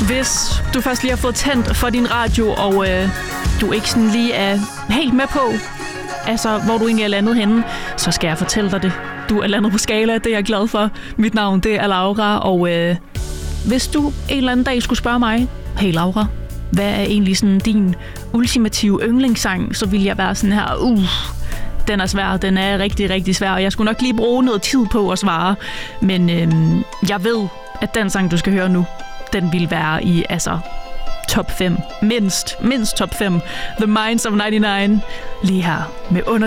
Hvis du først lige har fået tændt for din radio, og du ikke sådan lige er helt med på, altså hvor du egentlig er landet henne, så skal jeg fortælle dig det. Du er landet på Skala, det er jeg glad for. Mit navn, det er Laura, og hvis du en eller anden dag skulle spørge mig, hey Laura, hvad er egentlig sådan din ultimative yndlingssang, så vil jeg være sådan her, den er svær, den er rigtig, rigtig svær, og jeg skulle nok lige bruge noget tid på at svare, men jeg ved, at den sang, du skal høre nu, den vil være i, top 5. Mindst top 5. The Minds of 99. Lige her med